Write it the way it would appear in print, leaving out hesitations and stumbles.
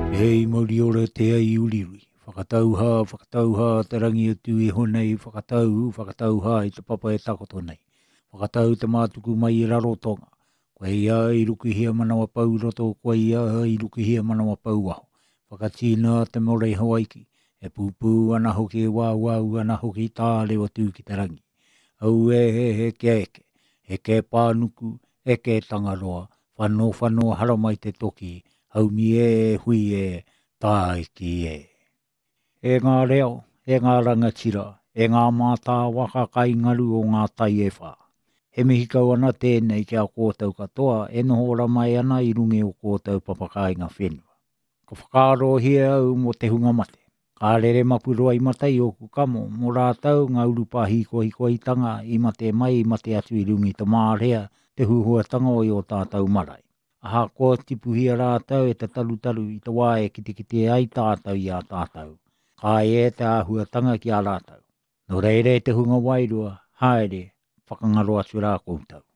Hei mauri ora te ai urirui. Whakatauha, te rangi o tui honei, whakatauha i te papa e takoto nei. Whakatau te mātuku mai i rarotonga. Koe ia i rukuhia manawa pau roto, koe ia i rukuhia manawa pau aho. Whakatina te morei hawaiki, e pūpū ana hoki e wāwau ana hoki tā lewa tū ki te rangi. Au he ke pānuku, ke tangaroa, whano haramai te toki, au mi hui e tāi ki e. E ngā reo, e ngā rangatira, e ngā mātā waka kai ngaru o ngā tai e whā. He mihi kau ana tēnei kia kōtau katoa, e noho ramai ana i rungi o kōtau papakai ngā whenua. Ka whakarohia au mo te hunga mate. Ka rere mapurua i matai o kukamo, mo rātau ngā urupa hiko tanga i mate mai i mate atu i rungi ta mārea te huhuatanga o i o tātau marai. Aha ko tipuhia rātau e te talu i te wā e kite ai tātau i a tātau. Ka e te āhuatanga ki a rātau. No reire te hunga wairua, haere, whakangaroa atu rā koutou.